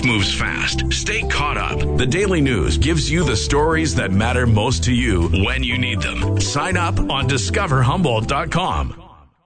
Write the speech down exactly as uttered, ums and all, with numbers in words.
moves fast. Stay caught up. The Daily News gives you the stories that matter most to you when you need them. Sign up on discover humboldt dot com.